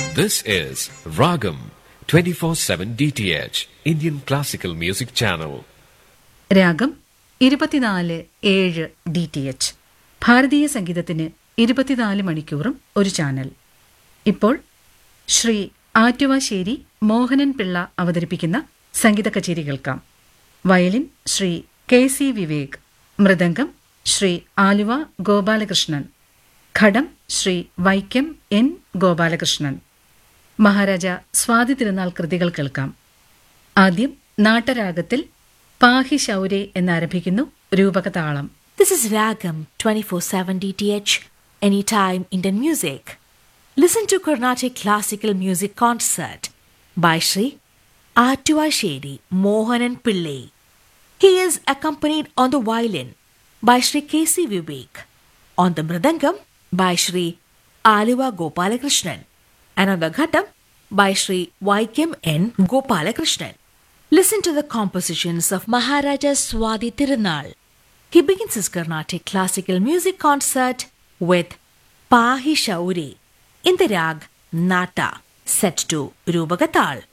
This is Ragam 24/7 DTH Indian Classical Music Channel. രാഗം 24/7 DTH ഭാരതീയ സംഗീതത്തിന് 24 മണിക്കൂറും ഒരു ചാനൽ. ഇപ്പോൾ ശ്രീ ആറ്റുവാശ്ശേരി മോഹനൻ പിള്ള അവതരിപ്പിക്കുന്ന സംഗീത കച്ചേരി കേൾക്കാം. വയലിൻ ശ്രീ KC വിവേക്, മൃദംഗം ശ്രീ ആലുവ ഗോപാലകൃഷ്ണൻ, ഘടം ശ്രീ വൈക്കം N ഗോപാലകൃഷ്ണൻ. മഹാരാജ സ്വാതി തിരുനാൾ കൃതികൾ കേൾക്കാം. ആദ്യം നാട്ടരാഗത്തിൽ പാഹി ശൗരേ എന്നാരംഭിക്കുന്നു രൂപകതാളം. This is Ragam 24/7 DTH, anytime Indian music. Listen to Carnatic Classical Music Concert by Sri Attuvaശ്ശേരി Mohanan Pillai. He is accompanied on the violin by Sri KC Vivek, on the mridangam by Sri Aluva Gopalakrishnan, and on the ghatam by Sri Vaikam N Gopalakrishnan. Listen to the compositions of Maharaja Swati Tirunal. He begins his Carnatic Classical Music Concert with Pahi Shaure in the rag Nata, set to Rubagatal.